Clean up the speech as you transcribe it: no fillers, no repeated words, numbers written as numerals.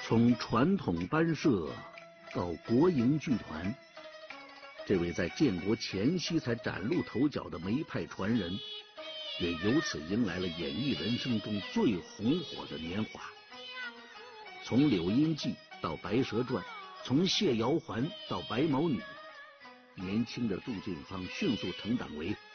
从传统班社到国营剧团，这位在建国前夕才崭露头角的梅派传人，也由此迎来了演艺人生中最红火的年华。从《柳阴记》到《白蛇传》，从《谢瑶环》到《白毛女》，年轻的杜近芳迅速成长为